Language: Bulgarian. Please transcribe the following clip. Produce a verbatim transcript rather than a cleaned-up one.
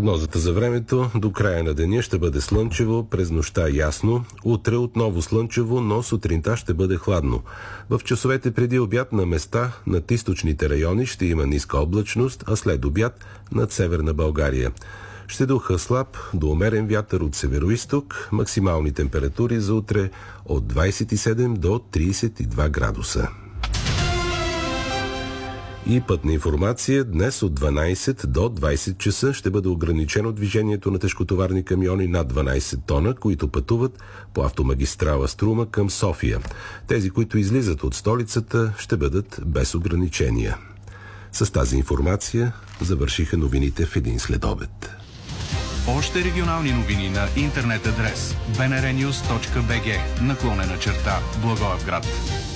Прогнозата за времето: до края на деня ще бъде слънчево, през нощта ясно, утре отново слънчево, но сутринта ще бъде хладно. В часовете преди обяд на места над източните райони ще има ниска облачност, а след обяд над северна България. Ще духа слаб до умерен вятър от североизток, максимални температури за утре от двадесет и седем до тридесет и два градуса. И пътна информация: днес от дванадесет до двадесет часа ще бъде ограничено движението на тежкотоварни камиони над дванадесет тона, които пътуват по автомагистрала Струма към София. Тези, които излизат от столицата, ще бъдат без ограничения. С тази информация завършиха новините в един следобед. Още регионални новини на интернет адрес би ен ар нюз точка би джи наклонена черта Благоевград.